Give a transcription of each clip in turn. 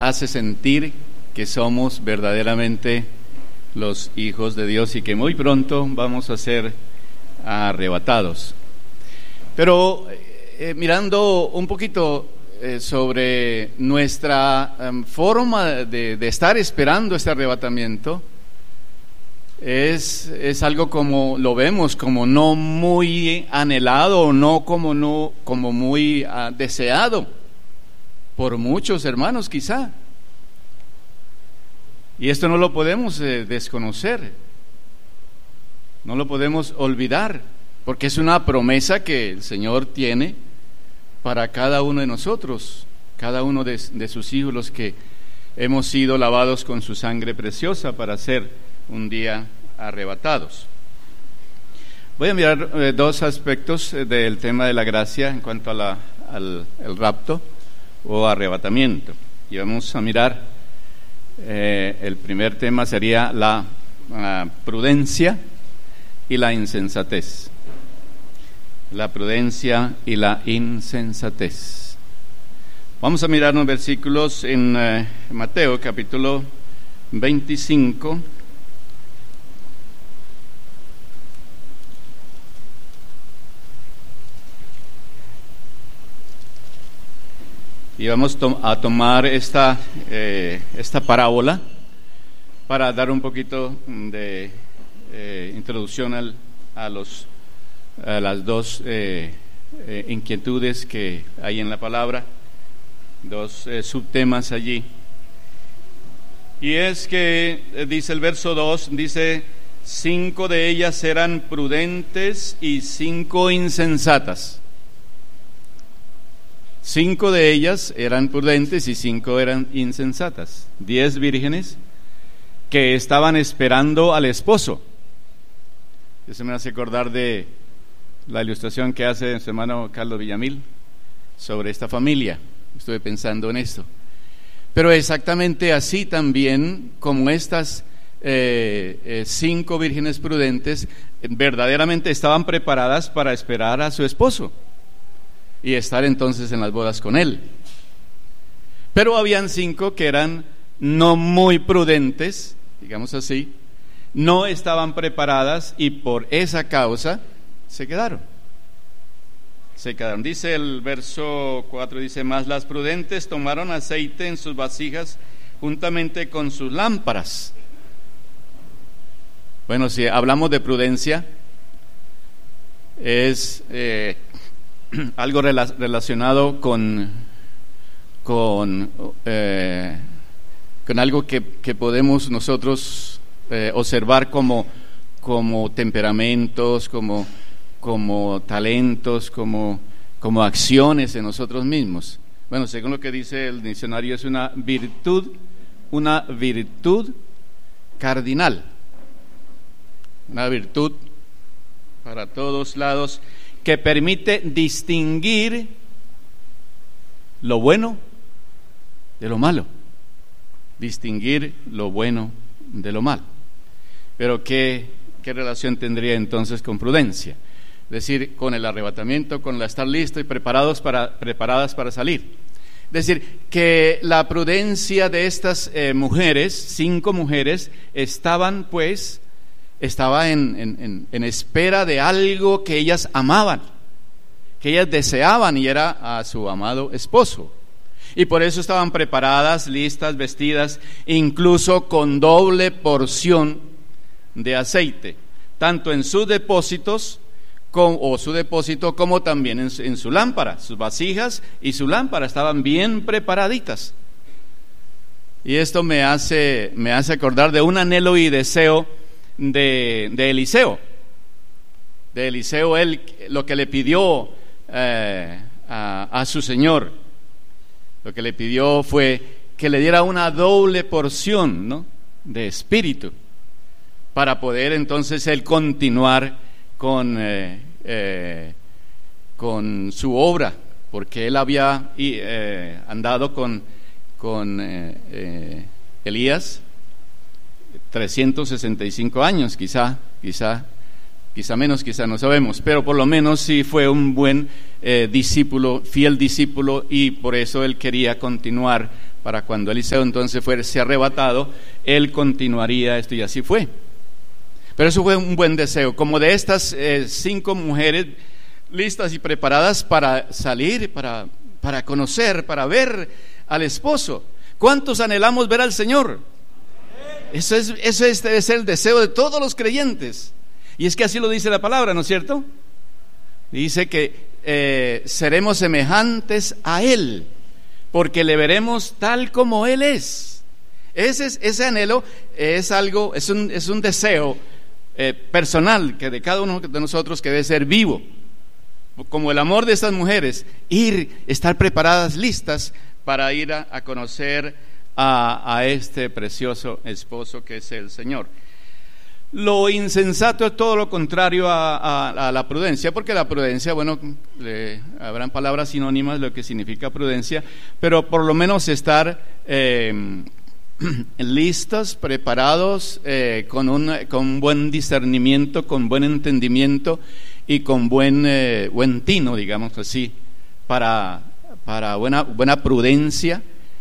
hace sentir que somos verdaderamente los hijos de Dios y que muy pronto vamos a ser arrebatados. Pero mirando un poquito sobre nuestra forma de estar esperando este arrebatamiento, es algo como lo vemos como no muy anhelado o no como muy deseado por muchos hermanos quizá. Y esto no lo podemos desconocer, no lo podemos olvidar, porque es una promesa que el Señor tiene para cada uno de nosotros, cada uno de sus hijos, los que hemos sido lavados con su sangre preciosa para ser un día arrebatados. Voy a mirar dos aspectos del tema de la gracia en cuanto a el rapto o arrebatamiento. Y vamos a mirar, el primer tema sería la prudencia y la insensatez. La prudencia y la insensatez. Vamos a mirar unos versículos en Mateo capítulo 25. Y vamos a tomar esta parábola para dar un poquito de introducción a las dos inquietudes que hay en la palabra, dos subtemas allí. Y es que dice el verso 2, dice: 5 de ellas eran prudentes y 5 insensatas. 5 de ellas eran prudentes y 5 eran insensatas. 10 vírgenes que estaban esperando al esposo. Eso me hace acordar de la ilustración que hace su hermano Carlos Villamil sobre esta familia. Estuve pensando en esto. Pero exactamente así también como estas 5 vírgenes prudentes verdaderamente estaban preparadas para esperar a su esposo y estar entonces en las bodas con él. Pero habían 5 que eran no muy prudentes, digamos así, no estaban preparadas y por esa causa se quedaron. Dice el verso 4, dice: mas las prudentes tomaron aceite en sus vasijas juntamente con sus lámparas. Bueno, si hablamos de prudencia, es algo relacionado con algo que podemos nosotros observar como temperamentos, como talentos, como acciones en nosotros mismos. Bueno, según lo que dice el diccionario, es una virtud cardinal, una virtud para todos lados, que permite distinguir lo bueno de lo malo. Distinguir lo bueno de lo malo. Pero ¿qué relación tendría entonces con prudencia? Es decir, con el arrebatamiento, con el estar listos y preparadas para salir. Es decir, que la prudencia de estas mujeres, 5 mujeres, estaba en espera de algo que ellas amaban, que ellas deseaban, y era a su amado esposo. Y por eso estaban preparadas, listas, vestidas, incluso con doble porción de aceite, tanto en sus depósitos su depósito, como también en su lámpara. Sus vasijas y su lámpara estaban bien preparaditas. Y esto me hace acordar de un anhelo y deseo de Eliseo. De Eliseo, él lo que le pidió a su Señor, lo que le pidió fue que le diera una doble porción, ¿no?, de espíritu, para poder entonces él continuar con su obra, porque él había andado con Elías 365 años, quizá menos, quizá no sabemos, pero por lo menos sí fue un buen discípulo, fiel discípulo, y por eso él quería continuar para cuando Eliseo entonces fuese arrebatado, él continuaría esto, y así fue. Pero eso fue un buen deseo, como de estas 5 mujeres listas y preparadas para salir, para conocer, para ver al esposo. ¿Cuántos anhelamos ver al Señor? Eso debe ser el deseo de todos los creyentes. Y es que así lo dice la palabra, ¿no es cierto? Dice que seremos semejantes a Él, porque le veremos tal como Él es. Ese anhelo es un deseo personal que de cada uno de nosotros, que debe ser vivo, como el amor de estas mujeres, estar preparadas, listas para ir a conocer a este precioso esposo que es el Señor. Lo insensato es todo lo contrario a la prudencia, porque la prudencia, bueno, habrán palabras sinónimas de lo que significa prudencia, pero por lo menos estar listos, preparados, con buen discernimiento, con buen entendimiento y con buen tino, digamos así, para buena prudencia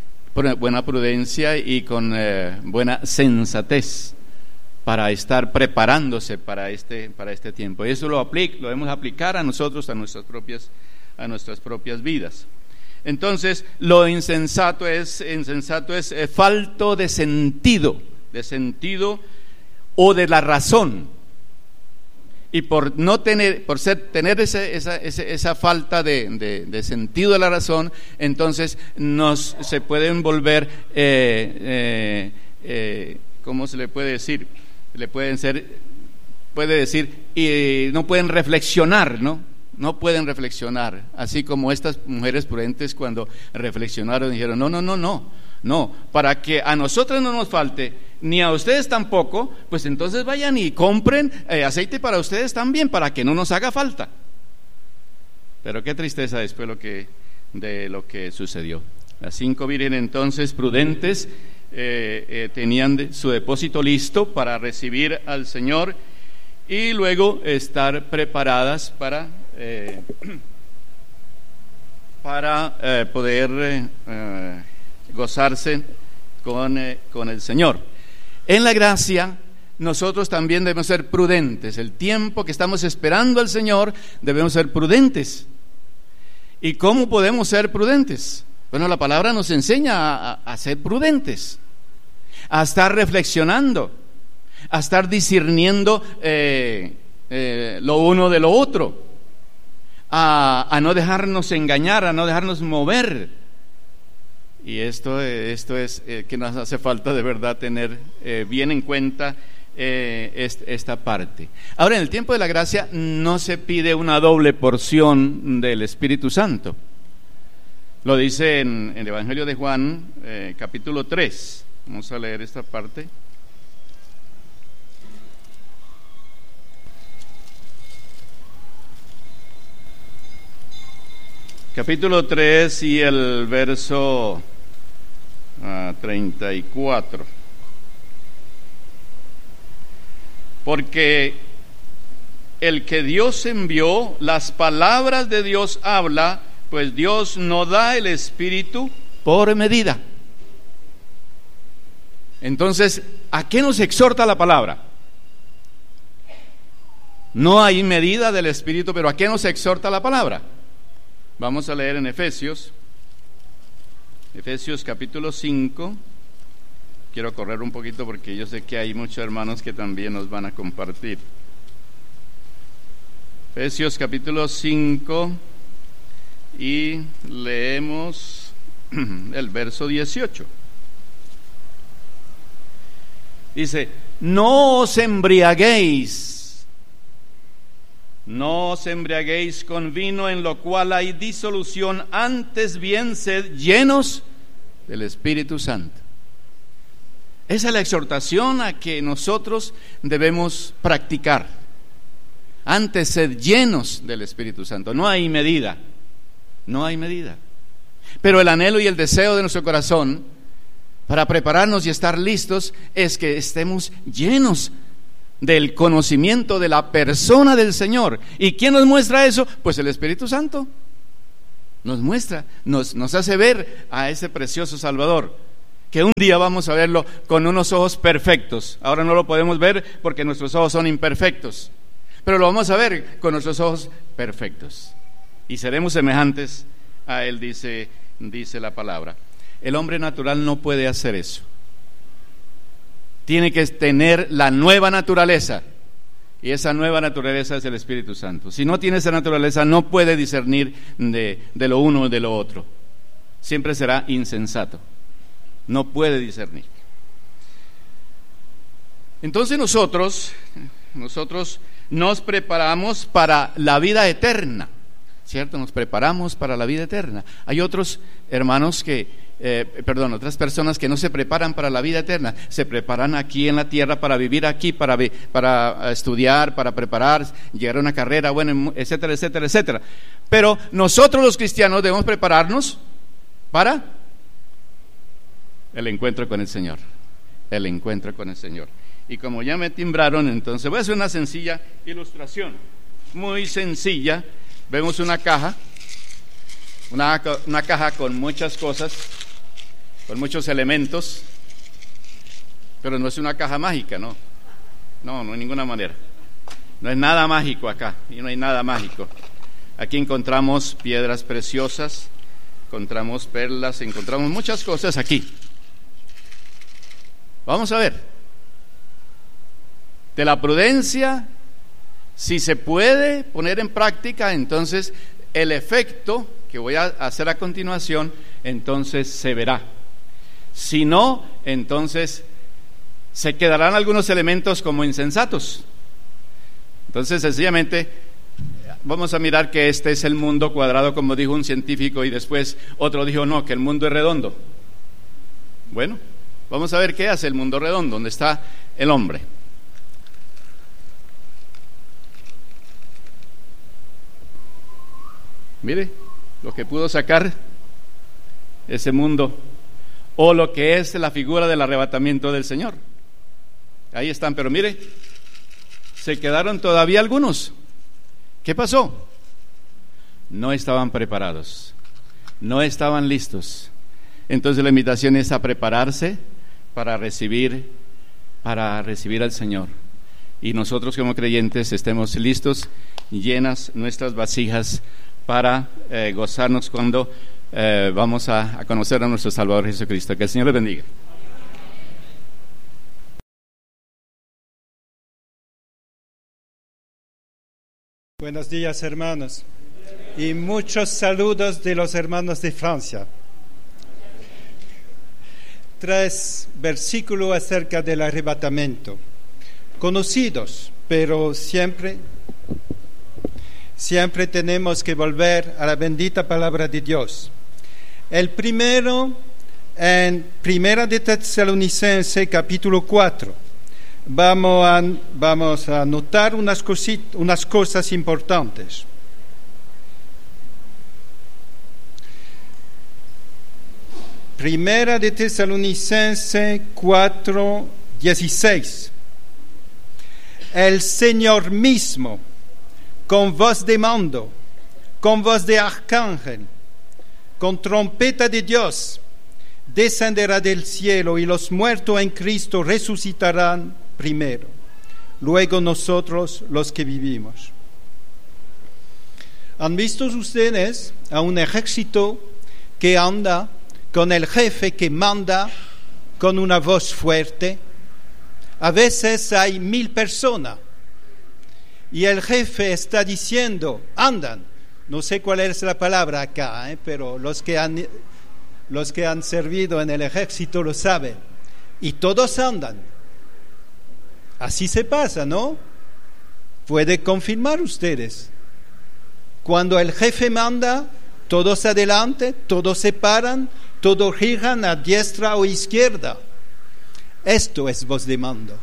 y con buena sensatez, para estar preparándose para este tiempo. Y eso lo debemos aplicar a nosotros, a nuestras propias vidas. Entonces, lo insensato es falto de sentido o de la razón. Y por tener esa falta de sentido de la razón, entonces se pueden volver, ¿cómo se le puede decir? Puede decir, y no pueden reflexionar, no pueden reflexionar, así como estas mujeres prudentes cuando reflexionaron dijeron, no, para que a nosotros no nos falte, ni a ustedes tampoco, pues entonces vayan y compren aceite para ustedes también, para que no nos haga falta. Pero qué tristeza después de lo que sucedió. Las 5 vírgenes entonces prudentes tenían su depósito listo para recibir al Señor y luego estar preparadas para poder gozarse con el Señor. En la gracia nosotros también debemos ser prudentes. El tiempo que estamos esperando al Señor debemos ser prudentes. ¿Y cómo podemos ser prudentes? Bueno, la palabra nos enseña a ser prudentes, a estar reflexionando, a estar discerniendo lo uno de lo otro, a no dejarnos engañar, a no dejarnos mover. Y esto es que nos hace falta de verdad tener bien en cuenta esta parte. Ahora, en el tiempo de la gracia no se pide una doble porción del Espíritu Santo. Lo dice en el Evangelio de Juan, capítulo 3. Vamos a leer esta parte. Capítulo 3 y el verso 34. Porque el que Dios envió, las palabras de Dios habla, pues Dios no da el Espíritu por medida. Entonces, ¿a qué nos exhorta la palabra? No hay medida del Espíritu, pero ¿a qué nos exhorta la palabra? Vamos a leer en Efesios capítulo 5. Quiero correr un poquito porque yo sé que hay muchos hermanos que también nos van a compartir. Efesios capítulo 5 y leemos el verso 18. Dice, no os embriaguéis con vino en lo cual hay disolución, antes bien sed llenos del Espíritu Santo. Esa es la exhortación a que nosotros debemos practicar. Antes sed llenos del Espíritu Santo. No hay medida. Pero el anhelo y el deseo de nuestro corazón para prepararnos y estar listos es que estemos llenos del conocimiento de la persona del Señor. ¿Y quién nos muestra eso? Pues el Espíritu Santo nos muestra, nos hace ver a ese precioso Salvador. que un día vamos a verlo con unos ojos perfectos. Ahora no lo podemos ver porque nuestros ojos son imperfectos, pero lo vamos a ver con nuestros ojos perfectos. Y seremos semejantes a Él, dice la palabra. El hombre natural no puede hacer eso. Tiene que tener la nueva naturaleza. Y esa nueva naturaleza es el Espíritu Santo. Si no tiene esa naturaleza, no puede discernir de lo uno o de lo otro. Siempre será insensato. No puede discernir. Entonces nosotros nos preparamos para la vida eterna, ¿cierto? Nos preparamos para la vida eterna. Hay otros hermanos otras personas que no se preparan para la vida eterna, se preparan aquí en la tierra para vivir aquí, para estudiar, para preparar, llegar a una carrera, bueno, etcétera, etcétera, etcétera. Pero nosotros los cristianos debemos prepararnos para el encuentro con el Señor, el encuentro con el Señor. Y como ya me timbraron, entonces voy a hacer una sencilla ilustración, muy sencilla. Vemos una caja con muchas cosas, con muchos elementos, pero no es una caja mágica, no hay ninguna manera. No es nada mágico acá, y no hay nada mágico. Aquí encontramos piedras preciosas, encontramos perlas, encontramos muchas cosas aquí. Vamos a ver. De la prudencia, si se puede poner en práctica, entonces el efecto que voy a hacer a continuación, entonces se verá. Si no, entonces se quedarán algunos elementos como insensatos. Entonces, sencillamente, vamos a mirar que este es el mundo cuadrado, como dijo un científico, y después otro dijo, no, que el mundo es redondo. Bueno, vamos a ver qué hace el mundo redondo, donde está el hombre. Mire lo que pudo sacar ese mundo, o lo que es la figura del arrebatamiento del Señor. Ahí están, pero mire, se quedaron todavía algunos. ¿Qué pasó? No estaban preparados, no estaban listos. Entonces la invitación es a prepararse para recibir al Señor. Y nosotros como creyentes estemos listos, llenas nuestras vasijas para gozarnos cuando vamos a conocer a nuestro Salvador Jesucristo. Que el Señor les bendiga. Buenos días, hermanos, y muchos saludos de los hermanos de Francia. 3 versículos acerca del arrebatamiento, conocidos, pero siempre tenemos que volver a la bendita palabra de Dios. El primero, en Primera de Tesalonicenses, capítulo 4. Vamos a notar unas cosas importantes. Primera de Tesalonicenses 4:16. El Señor mismo, con voz de mando, con voz de arcángel, con trompeta de Dios, descenderá del cielo, y los muertos en Cristo resucitarán primero. Luego nosotros, los que vivimos. ¿Han visto ustedes a un ejército que anda con el jefe que manda con una voz fuerte? A veces hay 1000 personas y el jefe está diciendo, andan. No sé cuál es la palabra acá, pero los que han servido en el ejército lo saben. Y todos andan. Así se pasa, ¿no? Puede confirmar ustedes. Cuando el jefe manda, todos adelante, todos se paran, todos giran a diestra o izquierda. Esto es voz de mando.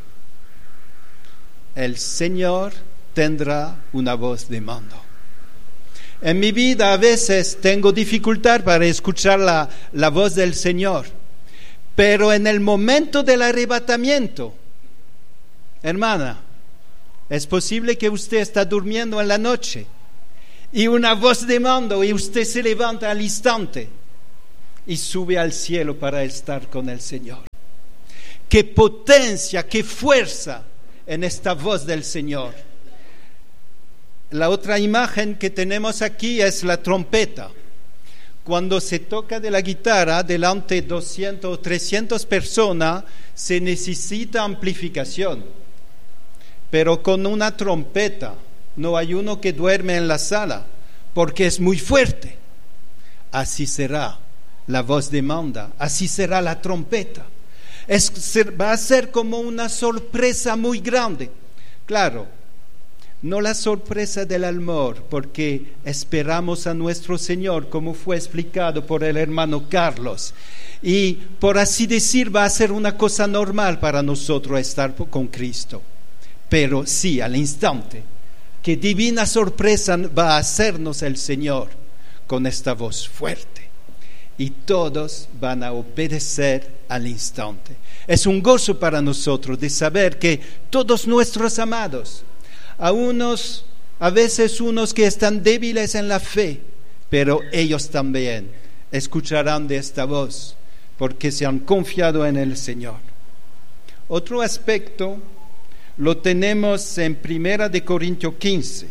El Señor tendrá una voz de mando. En mi vida a veces tengo dificultad para escuchar la voz del Señor, pero en el momento del arrebatamiento, hermana, es posible que usted está durmiendo en la noche y una voz de mando y usted se levanta al instante y sube al cielo para estar con el Señor. Qué potencia, qué fuerza en esta voz del Señor. La otra imagen que tenemos aquí es la trompeta. Cuando se toca de la guitarra delante de 200 o 300 personas, se necesita amplificación. Pero con una trompeta no hay uno que duerme en la sala, porque es muy fuerte. Así será la voz de manda, así será la trompeta. Va a ser como una sorpresa muy grande. Claro, no la sorpresa del amor, porque esperamos a nuestro Señor, como fue explicado por el hermano Carlos. Y por así decir, va a ser una cosa normal para nosotros estar con Cristo. Pero sí, al instante, qué divina sorpresa va a hacernos el Señor con esta voz fuerte. Y todos van a obedecer al instante. Es un gozo para nosotros de saber que todos nuestros amados, a veces unos que están débiles en la fe, pero ellos también escucharán de esta voz, porque se han confiado en el Señor. Otro aspecto lo tenemos en 1 Corintios 15.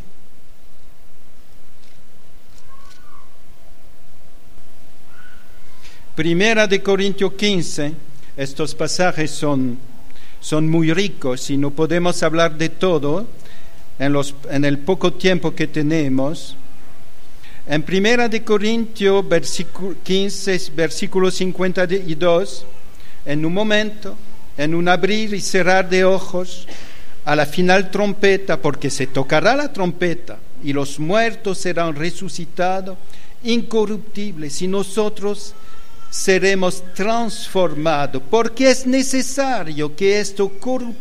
Primera de Corintios 15, estos pasajes son muy ricos y no podemos hablar de todo en el poco tiempo que tenemos. En 1 de Corintios 15, versículo 52, en un momento, en un abrir y cerrar de ojos, a la final trompeta, porque se tocará la trompeta y los muertos serán resucitados incorruptibles y nosotros seremos transformados, porque es necesario que esto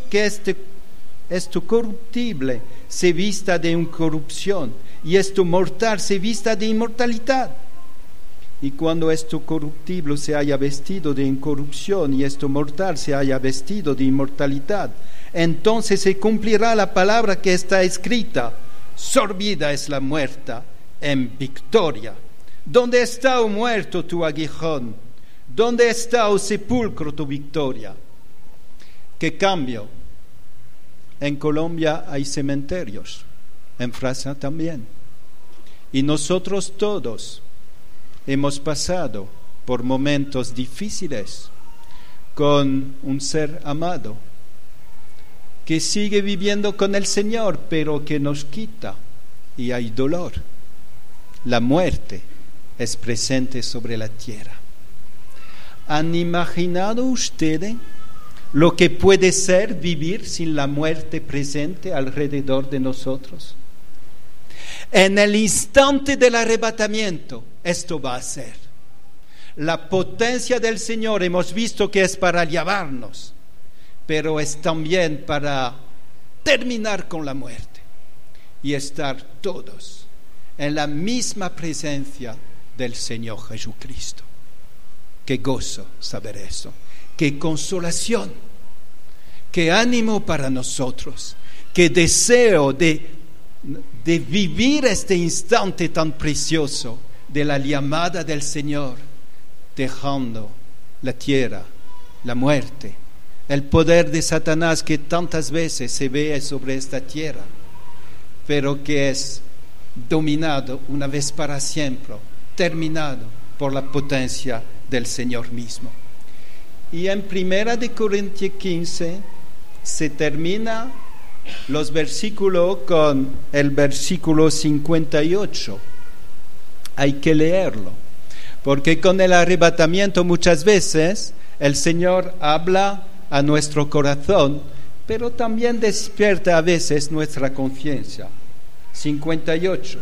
corruptible se vista de incorrupción y esto mortal se vista de inmortalidad. Y cuando esto corruptible se haya vestido de incorrupción y esto mortal se haya vestido de inmortalidad, entonces se cumplirá la palabra que está escrita: sorbida es la muerte en victoria. ¿Dónde está, oh muerto, tu aguijón? ¿Dónde está, oh sepulcro, tu victoria? ¿Qué cambio? En Colombia hay cementerios, en Francia también. Y nosotros todos hemos pasado por momentos difíciles con un ser amado que sigue viviendo con el Señor, pero que nos quita y hay dolor. La muerte es presente sobre la tierra. ¿Han imaginado ustedes lo que puede ser vivir sin la muerte presente alrededor de nosotros? En el instante del arrebatamiento, esto va a ser. La potencia del Señor hemos visto que es para llevarnos, pero es también para terminar con la muerte y estar todos en la misma presencia del Señor Jesucristo. Qué gozo saber eso, qué consolación, qué ánimo para nosotros, qué deseo de vivir este instante tan precioso de la llamada del Señor, dejando la tierra, la muerte, el poder de Satanás que tantas veces se ve sobre esta tierra, pero que es dominado una vez para siempre, terminado por la potencia del Señor mismo. Y en 1 Corintios 15 se termina los versículos con el versículo 58. Hay que leerlo, porque con el arrebatamiento muchas veces el Señor habla a nuestro corazón, pero también despierta a veces nuestra conciencia. 58.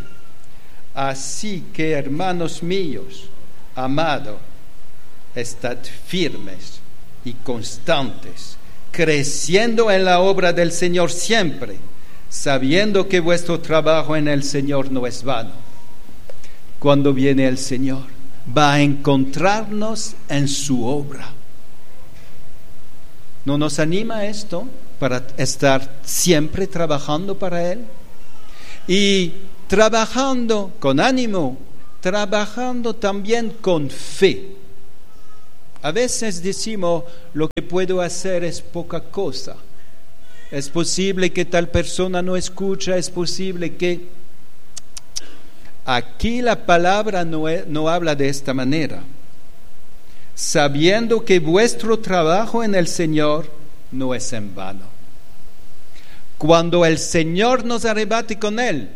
Así que, hermanos míos, amados, estad firmes y constantes, creciendo en la obra del Señor siempre, sabiendo que vuestro trabajo en el Señor no es vano. Cuando viene el Señor, va a encontrarnos en su obra. ¿No nos anima esto para estar siempre trabajando para Él? Y trabajando con ánimo, trabajando también con fe, A veces decimos, lo que puedo hacer es poca cosa. Es posible que tal persona no escucha, es posible que... Aquí la palabra no habla de esta manera. Sabiendo que vuestro trabajo en el Señor no es en vano. Cuando el Señor nos arrebate con Él,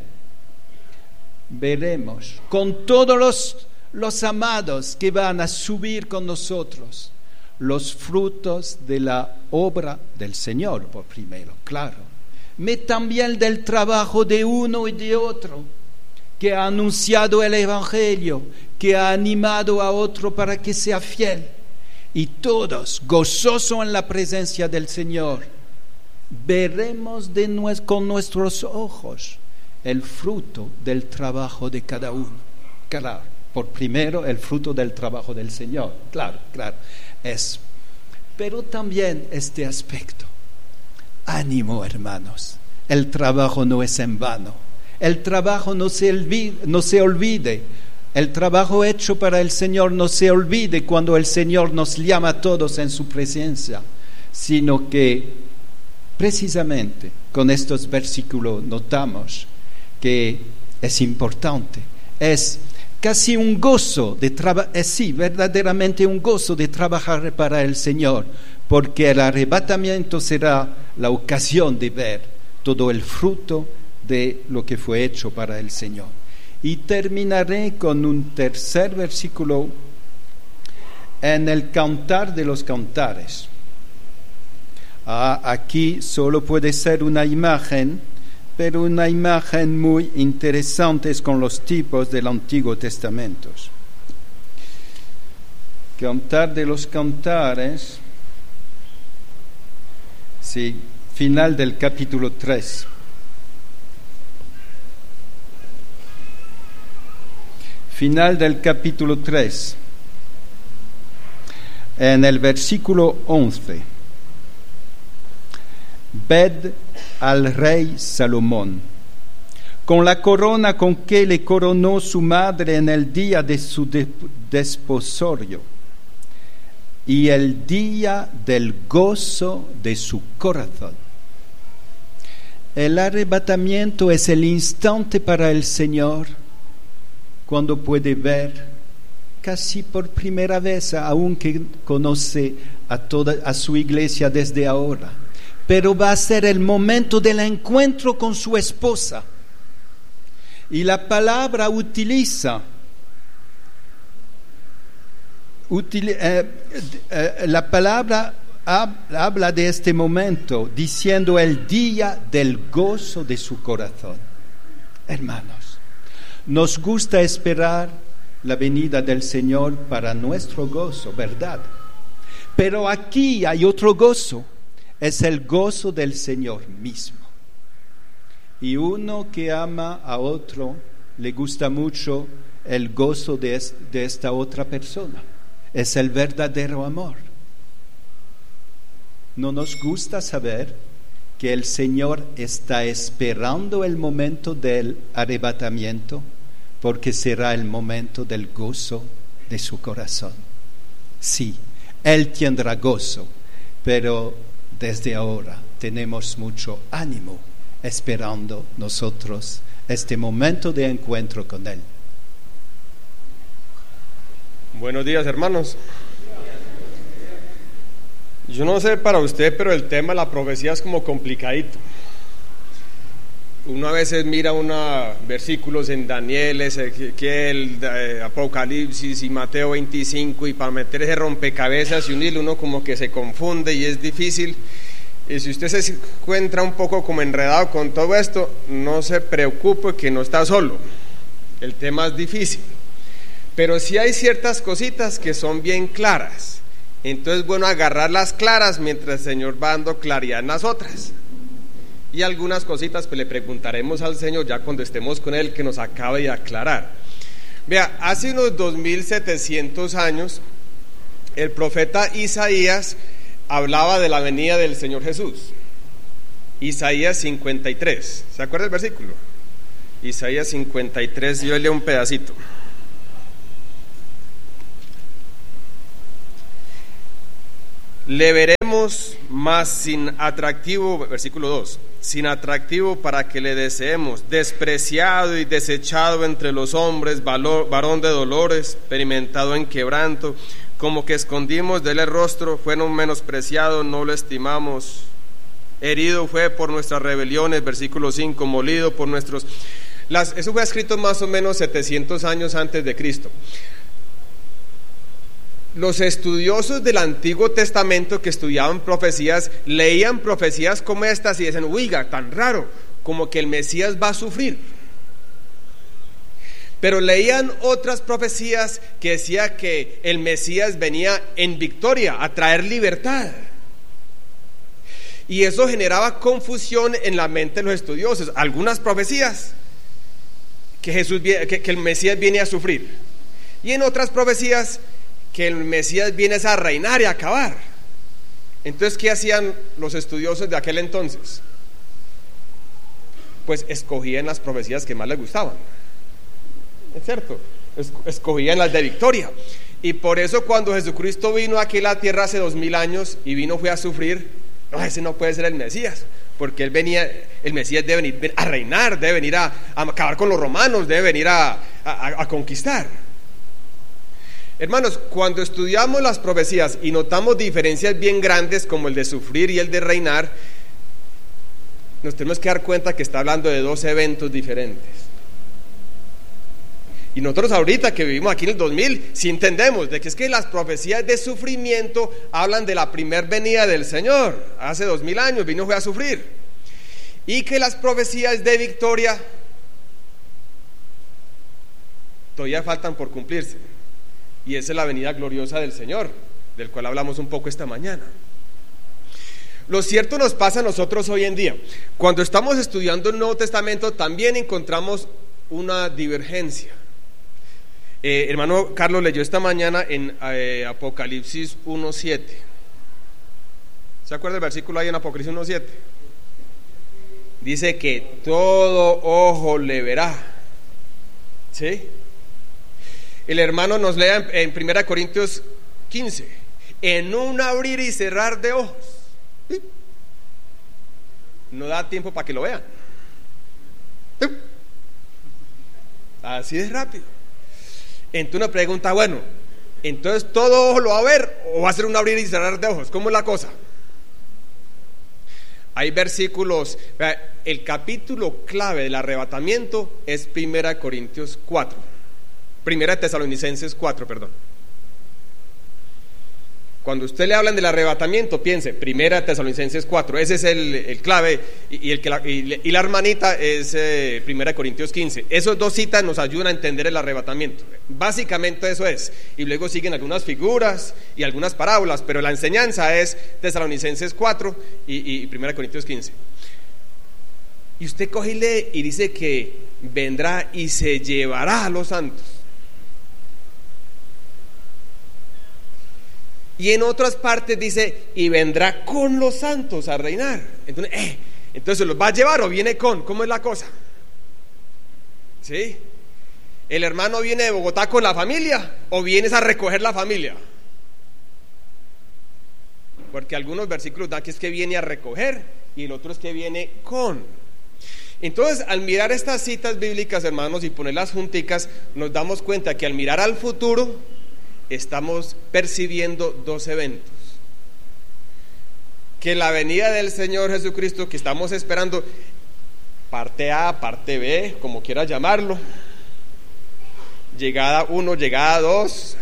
veremos con todos los amados que van a subir con nosotros los frutos de la obra del Señor, por primero, claro, pero también del trabajo de uno y de otro, que ha anunciado el Evangelio, que ha animado a otro para que sea fiel, y todos, gozosos en la presencia del Señor, veremos con nuestros ojos el fruto del trabajo de cada uno. Claro, por primero el fruto del trabajo del Señor, claro, es. Pero también este aspecto. Ánimo, hermanos, el trabajo no es en vano. El trabajo no se olvide. El trabajo hecho para el Señor no se olvide cuando el Señor nos llama a todos en su presencia, sino que precisamente con estos versículos notamos que es importante, es casi un gozo verdaderamente un gozo de trabajar para el Señor, porque el arrebatamiento será la ocasión de ver todo el fruto de lo que fue hecho para el Señor. Y terminaré con un tercer versículo en el Cantar de los Cantares. Aquí solo puede ser una imagen, pero una imagen muy interesante con los tipos del Antiguo Testamento. Cantar de los Cantares, sí, final del capítulo 3. Final del capítulo 3, en el versículo 11. Ved al rey Salomón, con la corona con que le coronó su madre en el día de su desposorio y el día del gozo de su corazón. El arrebatamiento es el instante para el Señor cuando puede ver casi por primera vez, aunque conoce a su iglesia desde ahora, pero va a ser el momento del encuentro con su esposa. Y la palabra habla de este momento diciendo el día del gozo de su corazón. Hermanos, nos gusta esperar la venida del Señor para nuestro gozo, ¿verdad? Pero aquí hay otro gozo, es el gozo del Señor mismo. Y uno que ama a otro, le gusta mucho el gozo de esta otra persona. Es el verdadero amor. ¿No nos gusta saber que el Señor está esperando el momento del arrebatamiento, porque será el momento del gozo de su corazón? Sí, Él tendrá gozo, pero desde ahora tenemos mucho ánimo esperando nosotros este momento de encuentro con Él. Buenos días, hermanos. Yo no sé para usted, pero el tema de la profecía es como complicadito. Uno a veces mira versículos en Daniel, Ezequiel, Apocalipsis y Mateo 25, y para meter ese rompecabezas y unirlo, uno como que se confunde y es difícil. Y si usted se encuentra un poco como enredado con todo esto, no se preocupe que no está solo. El tema es difícil, pero sí hay ciertas cositas que son bien claras. Entonces, bueno, agarrar las claras mientras el Señor va dando claridad en las otras. Y algunas cositas pues le preguntaremos al Señor ya cuando estemos con Él, que nos acabe de aclarar. Vea, hace unos 2700 años el profeta Isaías hablaba de la venida del Señor Jesús. Isaías 53, ¿se acuerda el versículo? Isaías 53, yo leo un pedacito. le veremos más sin atractivo, versículo 2, sin atractivo para que le deseemos, despreciado y desechado entre los hombres, varón de dolores, experimentado en quebranto, como que escondimos de él el rostro, fue menospreciado, no lo estimamos, herido fue por nuestras rebeliones, versículo 5, molido por nuestros... Eso fue escrito más o menos 700 años antes de Cristo. Los estudiosos del Antiguo Testamento que estudiaban profecías, leían profecías como estas y decían, oiga, tan raro, como que el Mesías va a sufrir. Pero leían otras profecías que decía que el Mesías venía en victoria, a traer libertad. Y eso generaba confusión en la mente de los estudiosos. Algunas profecías que el Mesías viene a sufrir, y en otras profecías que el Mesías viene a reinar y a acabar. Entonces, ¿qué hacían los estudiosos de aquel entonces? Pues escogían las profecías que más les gustaban, ¿es cierto? Escogían las de victoria. Y por eso cuando Jesucristo vino aquí a la tierra hace 2000 años y fue a sufrir, no, ese no puede ser el Mesías, porque el Mesías debe venir a reinar, debe venir a acabar con los romanos, debe venir a conquistar. Hermanos, cuando estudiamos las profecías y notamos diferencias bien grandes como el de sufrir y el de reinar, nos tenemos que dar cuenta que está hablando de dos eventos diferentes. Y nosotros ahorita que vivimos aquí en el 2000, sí entendemos de que es que las profecías de sufrimiento hablan de la primer venida del Señor. Hace 2000 años fue a sufrir. Y que las profecías de victoria todavía faltan por cumplirse. Y esa es la venida gloriosa del Señor, del cual hablamos un poco esta mañana. Lo cierto nos pasa a nosotros hoy en día. Cuando estamos estudiando el Nuevo Testamento también encontramos una divergencia. Hermano Carlos leyó esta mañana en Apocalipsis 1:7. ¿Se acuerda el versículo ahí en Apocalipsis 1:7? Dice que todo ojo le verá. ¿Sí? El hermano nos lea en 1 Corintios 15, en un abrir y cerrar de ojos. ¿Sí? No da tiempo para que lo vean. ¿Sí? Así es rápido. Entonces una pregunta, bueno, entonces todo ojo lo va a ver o va a ser un abrir y cerrar de ojos. ¿Cómo es la cosa? Hay versículos, el capítulo clave del arrebatamiento es 1 Corintios 4. Primera Tesalonicenses 4, perdón. Cuando usted le hablan del arrebatamiento, piense, Primera Tesalonicenses 4, ese es el clave, y la hermanita es 1 Corintios 15. Esas dos citas nos ayudan a entender el arrebatamiento. Básicamente eso es, y luego siguen algunas figuras y algunas parábolas, pero la enseñanza es Tesalonicenses 4 y 1 Corintios 15. Y usted coge y lee y dice que vendrá y se llevará a los santos. Y en otras partes dice, y vendrá con los santos a reinar. Entonces, ¿los va a llevar o viene con? ¿Cómo es la cosa? ¿Sí? ¿El hermano viene de Bogotá con la familia o vienes a recoger la familia? Porque algunos versículos dan que es que viene a recoger y el otro es que viene con. Entonces, al mirar estas citas bíblicas, hermanos, y ponerlas junticas, nos damos cuenta que al mirar al futuro estamos percibiendo dos eventos: que la venida del Señor Jesucristo que estamos esperando, parte A, parte B, como quiera llamarlo, llegada 1, llegada 2,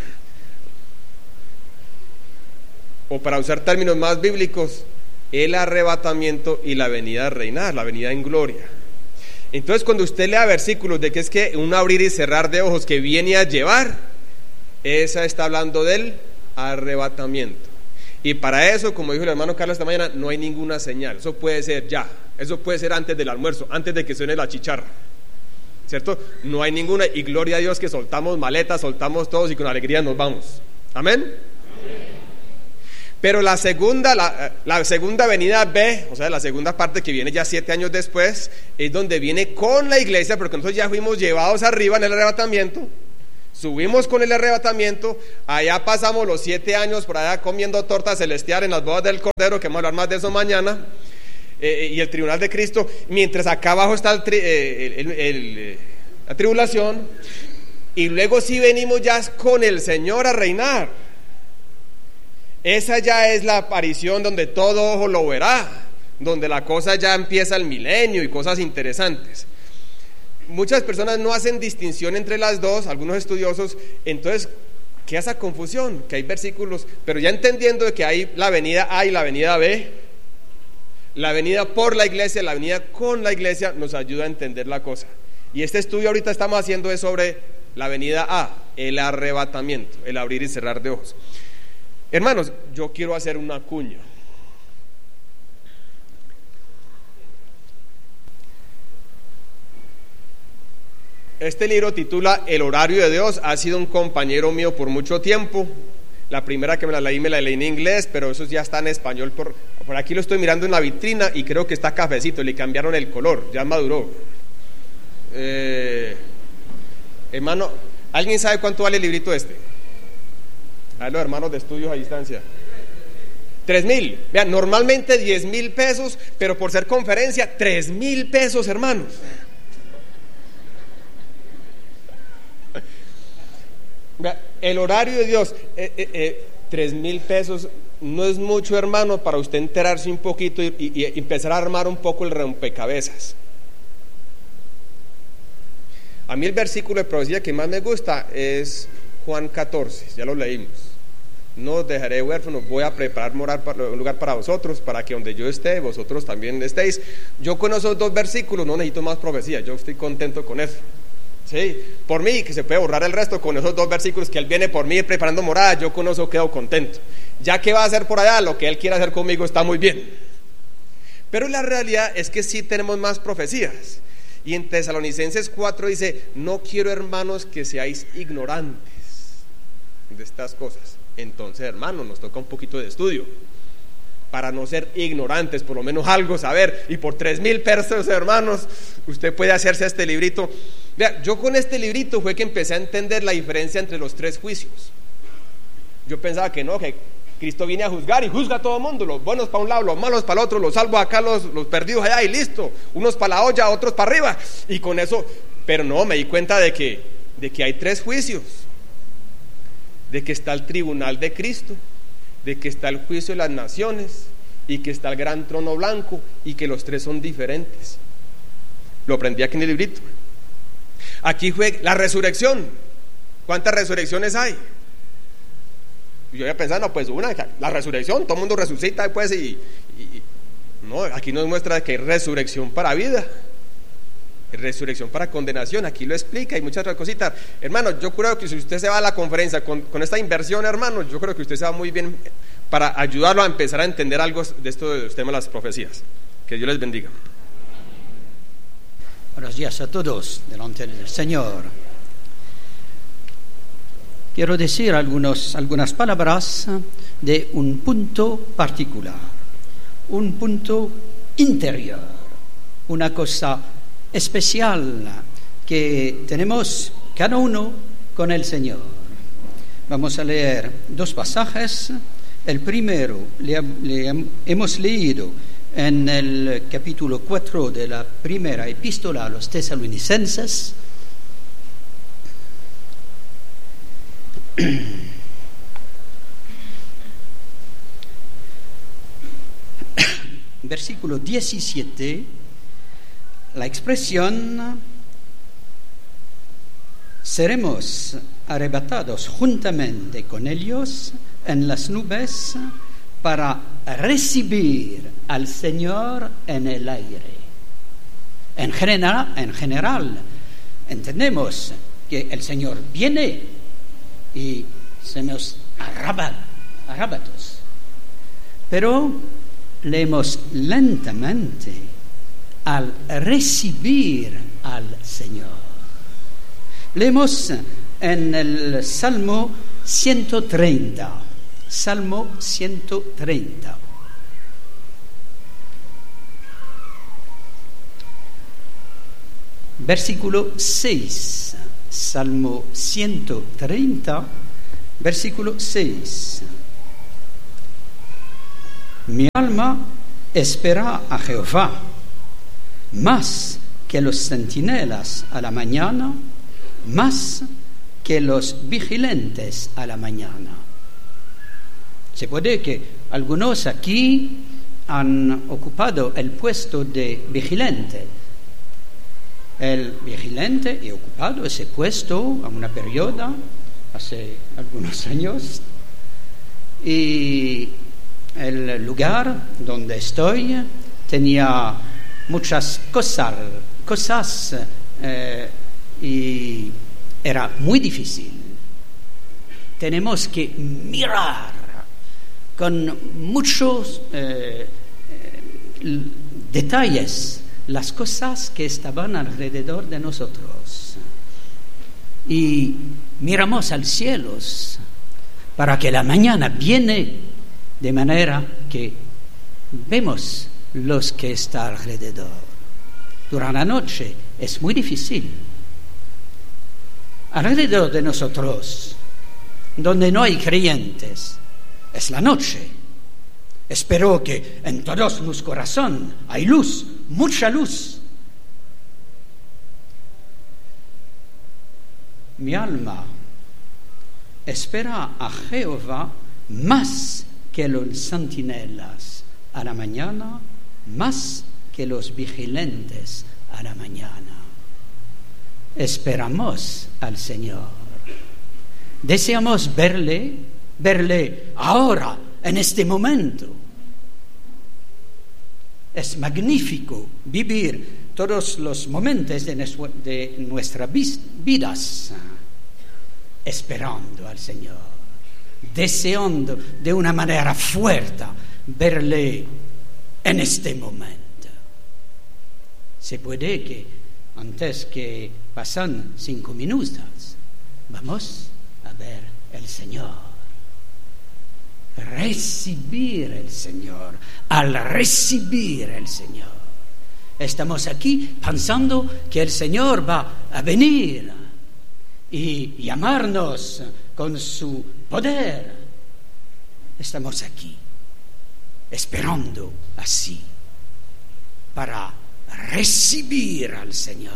o para usar términos más bíblicos, el arrebatamiento y la venida a reinar, la venida en gloria. Entonces, cuando usted lea versículos de que es que un abrir y cerrar de ojos que viene a llevar, esa está hablando del arrebatamiento. Y para eso, como dijo el hermano Carlos esta mañana, no hay ninguna señal. Eso puede ser ya, eso puede ser antes del almuerzo, antes de que suene la chicharra, ¿cierto? No hay ninguna, y gloria a Dios que soltamos maletas, soltamos todos y con alegría nos vamos. Amén. Pero la segunda venida B, o sea, la segunda parte que viene ya 7 años después, es donde viene con la iglesia, porque nosotros ya fuimos llevados arriba en el arrebatamiento. Subimos con el arrebatamiento, allá pasamos los 7 años por allá comiendo torta celestial en las bodas del Cordero, que vamos a hablar más de eso mañana, y el tribunal de Cristo, mientras acá abajo está la tribulación, y luego sí venimos ya con el Señor a reinar. Esa ya es la aparición donde todo ojo lo verá, donde la cosa ya empieza el milenio y cosas interesantes. Muchas personas no hacen distinción entre las dos, algunos estudiosos, entonces queda esa confusión, que hay versículos, pero ya entendiendo de que hay la venida A y la venida B, la venida por la iglesia, la venida con la iglesia, nos ayuda a entender la cosa. Y este estudio ahorita estamos haciendo es sobre la venida A, el arrebatamiento, el abrir y cerrar de ojos. Hermanos, yo quiero hacer una cuña. Este libro titula El horario de Dios. Ha sido un compañero mío por mucho tiempo. La primera que me la leí en inglés, pero eso ya está en español. Por aquí lo estoy mirando en la vitrina y creo que está cafecito, le cambiaron el color, ya maduró. Hermano, ¿alguien sabe cuánto vale el librito este? A los hermanos de estudios a distancia. 3,000. Vean, normalmente 10,000 pesos, pero por ser conferencia, 3,000 pesos, hermanos. El horario de Dios, 3,000 pesos no es mucho, hermano, para usted enterarse un poquito y empezar a armar un poco el rompecabezas. A mí el versículo de profecía que más me gusta es Juan 14, ya lo leímos. No os dejaré huérfanos, voy a preparar un lugar para vosotros, para que donde yo esté, vosotros también estéis. Yo con esos 2 versículos no necesito más profecía, yo estoy contento con eso. Sí, por mí, que se puede borrar el resto con esos 2 versículos, que Él viene por mí preparando morada, yo con eso quedo contento. Ya que va a hacer por allá, lo que Él quiera hacer conmigo está muy bien. Pero la realidad es que sí tenemos más profecías. Y en Tesalonicenses 4 dice: no quiero, hermanos, que seáis ignorantes de estas cosas. Entonces, hermanos, nos toca un poquito de estudio para no ser ignorantes, por lo menos algo saber. Y por 3,000 pesos, hermanos, usted puede hacerse este librito. Vea, yo con este librito fue que empecé a entender la diferencia entre los 3 juicios. Yo pensaba que no, que Cristo viene a juzgar y juzga a todo el mundo, los buenos para un lado, los malos para el otro, los salvos acá, los perdidos allá y listo, unos para la olla, otros para arriba, y con eso. Pero no, me di cuenta de que hay 3 juicios, de que está el tribunal de Cristo, de que está el juicio de las naciones y que está el gran trono blanco, y que los 3 son diferentes. Lo aprendí aquí en el librito. Aquí fue la resurrección. ¿Cuántas resurrecciones hay? Yo había pensado, no, pues una, la resurrección, todo el mundo resucita después no, aquí nos muestra que hay resurrección para vida, resurrección para condenación, aquí lo explica, y muchas otras cositas. Hermano, yo creo que si usted se va a la conferencia con esta inversión, hermano, yo creo que usted se va muy bien para ayudarlo a empezar a entender algo de esto de los temas de las profecías. Que Dios les bendiga. Buenos días a todos delante del Señor. Quiero decir algunas palabras de un punto particular, un punto interior, una cosa especial que tenemos cada uno con el Señor. Vamos a leer 2 pasajes. El primero le hemos leído en el capítulo 4 de la primera epístola a los tesalonicenses. Versículo 17, la expresión: seremos arrebatados juntamente con ellos en las nubes para recibir al Señor en el aire. En general, entendemos que el Señor viene y se nos arrebatos. Pero leemos lentamente: al recibir al Señor. Leemos en el Salmo 130. Salmo 130. Versículo 6. Salmo 130, versículo 6. Mi alma espera a Jehová, más que los centinelas a la mañana, más que los vigilantes a la mañana. Se puede que algunos aquí han ocupado el puesto de vigilante. El vigilante ha ocupado ese puesto a una periodo, hace algunos años, y el lugar donde estoy tenía muchas cosas y era muy difícil. Tenemos que mirar con muchos detalles las cosas que estaban alrededor de nosotros. Y miramos al cielo para que la mañana viene de manera que vemos los que están alrededor. Durante la noche es muy difícil. Alrededor de nosotros, donde no hay creyentes, es la noche. Espero que en todos los corazones hay luz, mucha luz. Mi alma espera a Jehová más que los centinelas a la mañana, más que los vigilantes a la mañana. Esperamos al Señor. Deseamos verle ahora, en este momento. Es magnífico vivir todos los momentos de nuestras vidas esperando al Señor, deseando de una manera fuerte verle en este momento. Se puede que antes que pasen 5 minutos vamos a ver el Señor. Recibir el Señor. Al recibir el Señor, estamos aquí pensando que el Señor va a venir y llamarnos con su poder. Estamos aquí esperando así para recibir al Señor.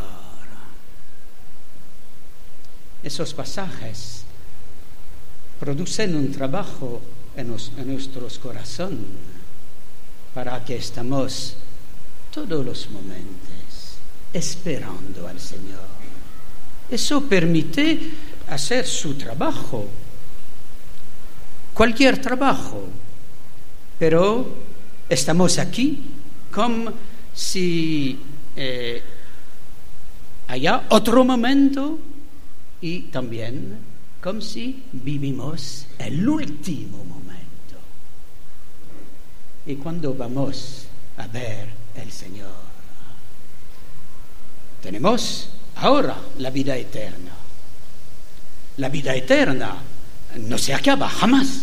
Esos pasajes producen un trabajo en nuestros corazones para que estamos todos los momentos esperando al Señor. Eso permite hacer su trabajo, cualquier trabajo, pero estamos aquí como si haya otro momento y también como si vivimos el último momento. Y cuando vamos a ver el Señor, tenemos ahora la vida eterna. La vida eterna no se acaba jamás,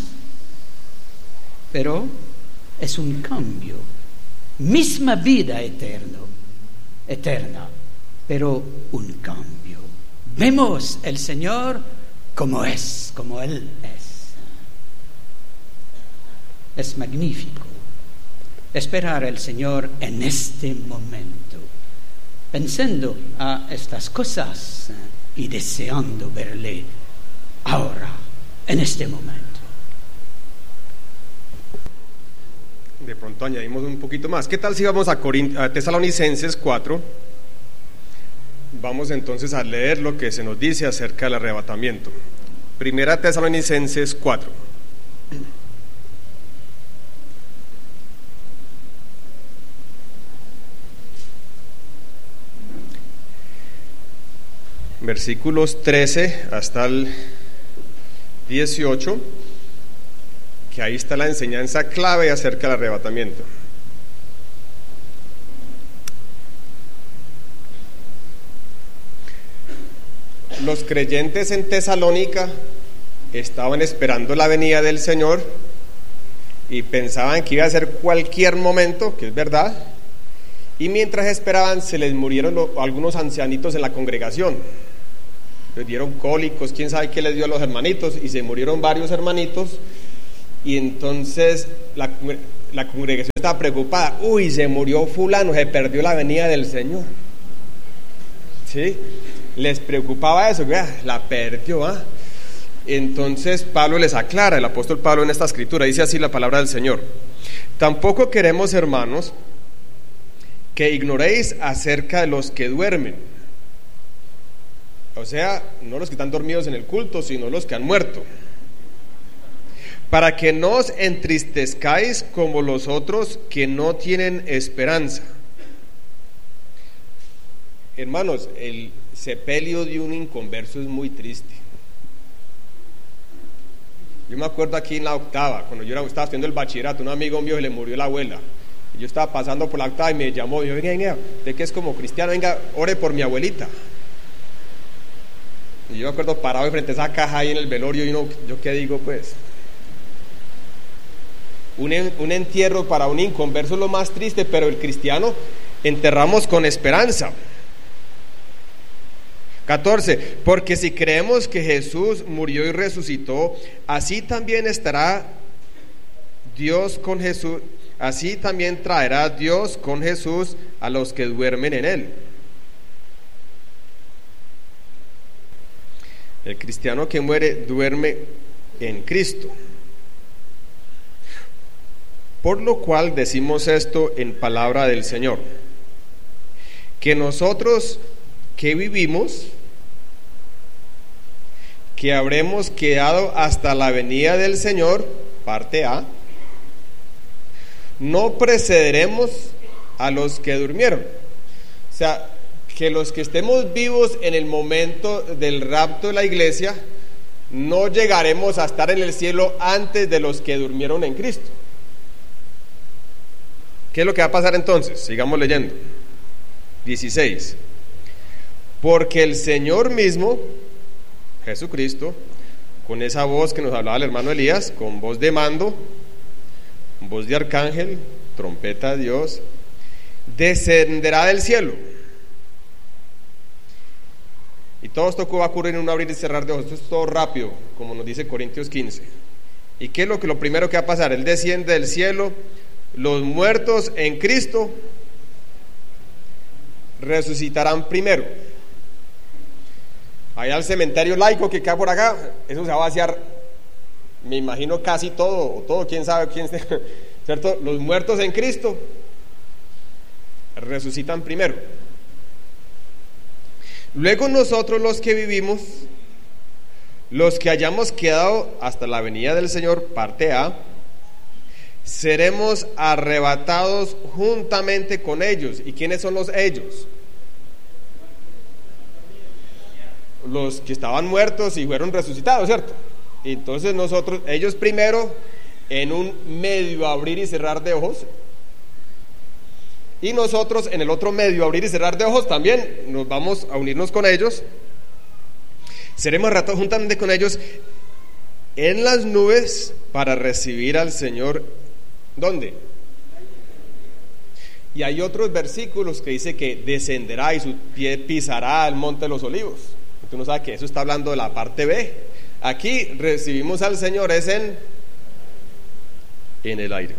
pero es un cambio. Misma vida eterna, pero un cambio. Vemos el Señor como es, como Él es. Es magnífico esperar al Señor en este momento, pensando a estas cosas y deseando verle ahora, en este momento. De pronto añadimos un poquito más. ¿Qué tal si vamos a Tesalonicenses 4? Vamos entonces a leer lo que se nos dice acerca del arrebatamiento. Primera Tesalonicenses 4. Versículos 13 hasta el 18, que ahí está la enseñanza clave acerca del arrebatamiento. Los creyentes en Tesalónica estaban esperando la venida del Señor y pensaban que iba a ser cualquier momento, que es verdad, y mientras esperaban se les murieron algunos ancianitos en la congregación. les dieron cólicos, quién sabe qué les dio a los hermanitos, y se murieron varios hermanitos, y entonces la congregación estaba preocupada. Uy, se murió fulano, se perdió la venida del Señor. ¿Sí? Les preocupaba eso, que la perdió, ¿ah? Entonces Pablo les aclara, el apóstol Pablo en esta escritura, dice así la palabra del Señor: tampoco queremos, hermanos, que ignoréis acerca de los que duermen. O sea, no los que están dormidos en el culto, sino los que han muerto, para que no os entristezcáis como los otros que no tienen esperanza. Hermanos, el sepelio de un inconverso es muy triste. Yo me acuerdo aquí en la octava, cuando yo estaba estudiando el bachillerato, un amigo mío se le murió la abuela, y yo estaba pasando por la octava y me llamó, y yo, venga, usted que es como cristiano, venga, ore por mi abuelita. Y yo me acuerdo parado frente a esa caja ahí en el velorio, y yo qué digo, pues, un entierro para un inconverso es lo más triste, pero el cristiano enterramos con esperanza. 14, porque si creemos que Jesús murió y resucitó, así también estará Dios con Jesús, así también traerá Dios con Jesús a los que duermen en él. El cristiano que muere duerme en Cristo. Por lo cual decimos esto en palabra del Señor, que nosotros que vivimos, que habremos quedado hasta la venida del Señor, parte A, no precederemos a los que durmieron. O sea, que los que estemos vivos en el momento del rapto de la iglesia, no llegaremos a estar en el cielo antes de los que durmieron en Cristo. ¿Qué es lo que va a pasar entonces? Sigamos leyendo. 16. Porque el Señor mismo, Jesucristo, con esa voz que nos hablaba el hermano Elías, con voz de mando, voz de arcángel, trompeta de Dios, descenderá del cielo. Y todo esto va a ocurrir en un abrir y cerrar de ojos. Esto es todo rápido, como nos dice Corintios 15. ¿Y qué es lo primero que va a pasar? Él desciende del cielo, los muertos en Cristo resucitarán primero. Allá al cementerio laico que queda por acá, eso se va a vaciar, me imagino casi todo, o todo, quién sabe, ¿cierto? Los muertos en Cristo resucitan primero. Luego nosotros los que vivimos, los que hayamos quedado hasta la venida del Señor, parte A, seremos arrebatados juntamente con ellos. ¿Y quiénes son los ellos? Los que estaban muertos y fueron resucitados, ¿cierto? Entonces nosotros, ellos primero, en un medio abrir y cerrar de ojos, y nosotros en el otro medio abrir y cerrar de ojos también nos vamos a unirnos con ellos. Seremos arrebatados juntamente con ellos en las nubes para recibir al Señor. ¿Dónde? Y hay otros versículos que dice que descenderá y su pie pisará el monte de los olivos. Tú no sabes que eso está hablando de la parte B. Aquí recibimos al Señor es en el aire,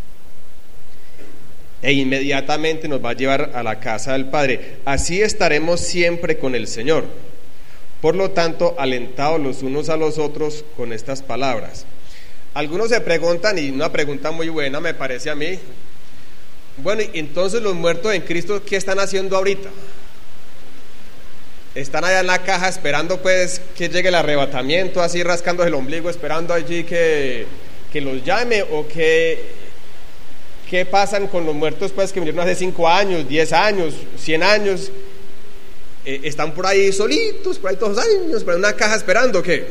e inmediatamente nos va a llevar a la casa del Padre. Así estaremos siempre con el Señor. Por lo tanto, alentados los unos a los otros con estas palabras. Algunos se preguntan, y una pregunta muy buena me parece a mí: bueno, y entonces los muertos en Cristo, ¿qué están haciendo ahorita? ¿Están allá en la caja esperando pues que llegue el arrebatamiento, así rascándose el ombligo, esperando allí que los llame? ¿O qué pasan con los muertos pues que murieron hace 5 años, 10 años, 100 años? ¿Están por ahí solitos, por ahí todos los años, por una caja esperando qué?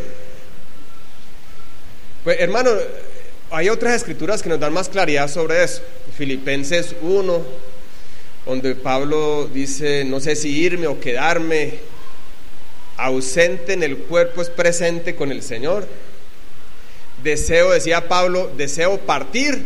Pues hermano, hay otras escrituras que nos dan más claridad sobre eso. Filipenses 1, donde Pablo dice: no sé si irme o quedarme, ausente en el cuerpo es presente con el Señor. Decía Pablo, deseo partir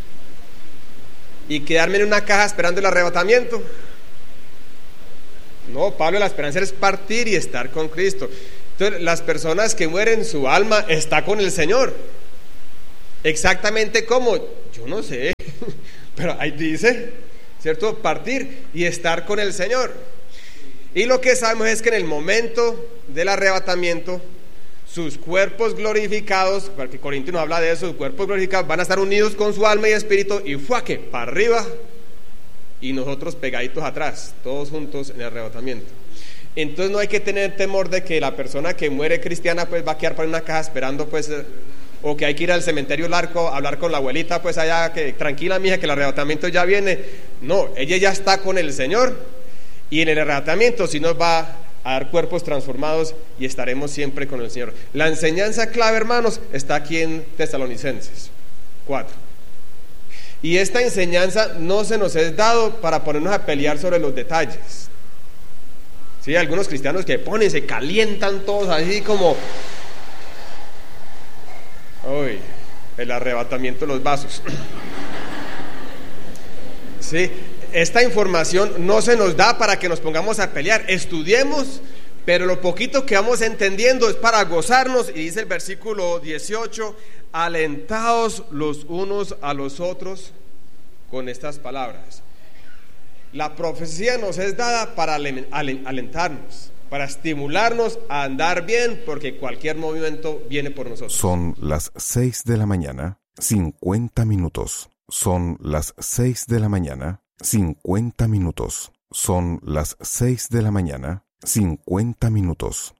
y quedarme en una caja esperando el arrebatamiento. No, Pablo, la esperanza es partir y estar con Cristo. Entonces, las personas que mueren, su alma está con el Señor. Exactamente como, yo no sé, pero ahí dice, ¿cierto? Partir y estar con el Señor. Y lo que sabemos es que en el momento del arrebatamiento, sus cuerpos glorificados, porque Corintios nos habla de eso, sus cuerpos glorificados van a estar unidos con su alma y espíritu, y ¡fuaque! Para arriba, y nosotros pegaditos atrás, todos juntos en el arrebatamiento. Entonces no hay que tener temor de que la persona que muere cristiana pues va a quedar por una caja esperando pues, o que hay que ir al cementerio largo a hablar con la abuelita pues allá, que tranquila mija que el arrebatamiento ya viene. No, ella ya está con el Señor, y en el arrebatamiento sí nos va a dar cuerpos transformados y estaremos siempre con el Señor. La enseñanza clave, hermanos, está aquí en Tesalonicenses 4. Y esta enseñanza no se nos es dado para ponernos a pelear sobre los detalles. Sí, hay algunos cristianos que ponen, se calientan todos así como, uy, el arrebatamiento de los vasos. Sí, esta información no se nos da para que nos pongamos a pelear. Estudiemos, pero lo poquito que vamos entendiendo es para gozarnos. Y dice el versículo 18: alentaos los unos a los otros con estas palabras. La profecía nos es dada para alentarnos, para estimularnos a andar bien, porque cualquier movimiento viene por nosotros. Son las 6 de la mañana, 50 minutos. Son las 6 de la mañana, 50 minutos. Son las 6 de la mañana, 50 minutos.